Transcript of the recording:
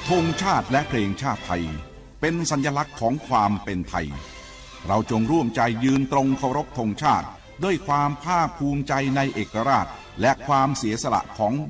ธงชาติและเพลงชาติไทยเป็นสัญลักษณ์ของความเป็นไทยเราจงร่วมใจยืนตรงเคารพธงชาติด้วยความภาคภูมิใจในเอกราชและความเสียสละของ